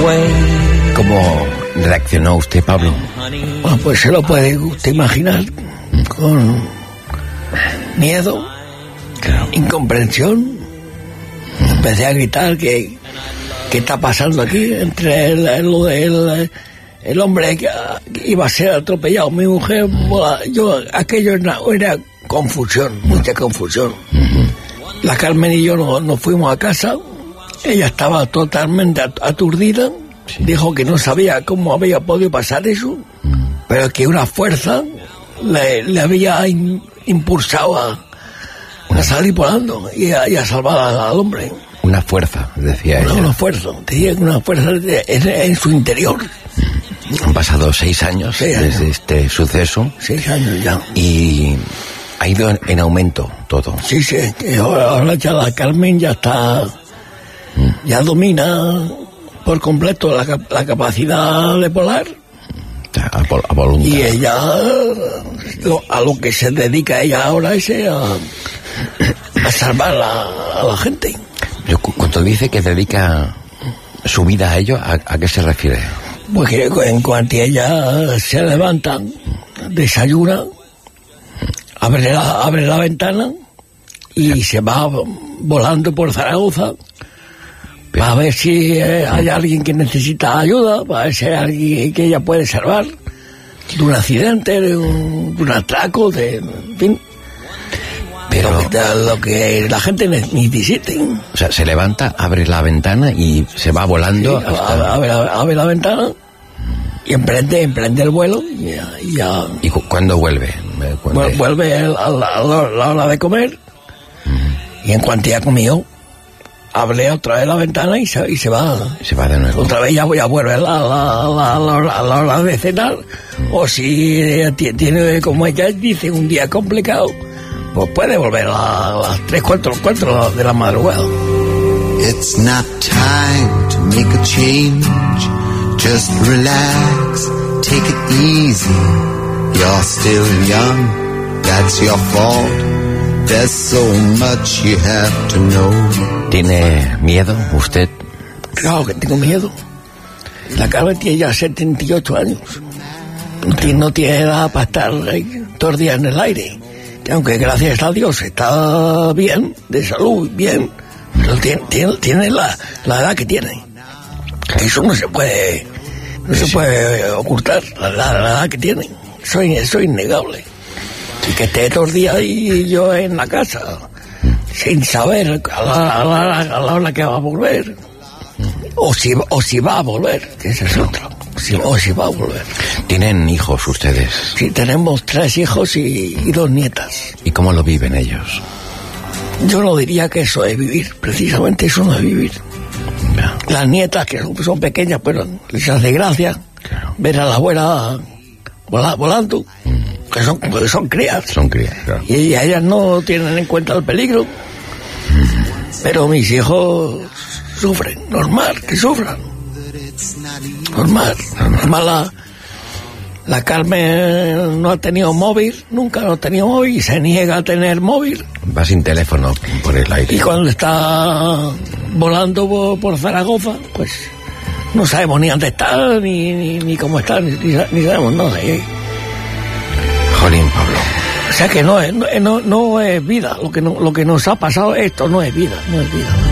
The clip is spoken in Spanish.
¿Cómo reaccionó usted, Pablo? Bueno, pues se lo puede usted imaginar, con miedo, Claro. incomprensión. Empecé a gritar ¿qué está pasando aquí? Entre el hombre que iba a ser atropellado, mi mujer, aquello era confusión, mucha confusión. La Carmen y yo nos fuimos a casa, ella estaba totalmente aturdida, dijo que no sabía cómo había podido pasar eso, pero que una fuerza le había impulsado a salir volando y a salvar al hombre. Una fuerza, decía ella. Una fuerza, tenía una fuerza en su interior. Han pasado 6 años desde este suceso. 6 años ya. Y ha ido en aumento todo. Sí, que ahora ya la Carmen ya está, ya domina por completo la capacidad de volar. A voluntad. Y ella, a lo que se dedica ella ahora es a salvar a la gente. Pero cuando dice que dedica su vida a ello, ¿a qué se refiere? Pues que en cuanto ella se levanta, desayuna, abre la ventana y se va volando por Zaragoza para ver si hay alguien que necesita ayuda, para ver si hay alguien que ella puede salvar de un accidente, de un atraco, en fin. Pero lo que la gente necesita. O sea, se levanta, abre la ventana y se va volando. Sí, abre la ventana y emprende el vuelo y ya. ¿Y cuándo vuelve? Vuelve a la hora de comer y en cuanto ya comió, abre otra vez la ventana y se va. Se va de nuevo. Otra vez ya vuelve a la hora de cenar. O si tiene, como ella dice, un día complicado, pues puede volver a las 3, 4 de la madrugada. It's not time to make a change. Just relax, take it easy. You're still young, that's your fault. There's so much you have to know. ¿Tiene miedo usted? Claro que tengo miedo. La Carmen tiene ya 78 años. No tiene edad para estar todos los días en el aire. Que aunque gracias a Dios está bien, de salud, bien, pero tiene la edad que tiene. Eso no se puede ocultar, la edad que tiene. Eso es innegable. Y que esté todos los días y yo en la casa, sin saber a la hora que va a volver, o si va a volver, que ese es otro. O si va a volver. ¿Tienen hijos ustedes? Sí, tenemos 3 hijos y 2 nietas. ¿Y cómo lo viven ellos? Yo no diría que eso es vivir, precisamente eso no es vivir. Ya. Las nietas, que son pequeñas, pero les hace gracia ver a la abuela volando, que son crías. Son crías, claro. Y ellas no tienen en cuenta el peligro. Pero mis hijos sufren, normal que sufran. Normal. La Carmen no ha tenido móvil, nunca no ha tenido móvil y se niega a tener móvil. Va sin teléfono por el aire. Y cuando está volando por Zaragoza, pues no sabemos ni dónde está, ni cómo está, ni sabemos nada. Jolín, Pablo. O sea que no es vida. Lo que nos ha pasado, esto no es vida, no es vida.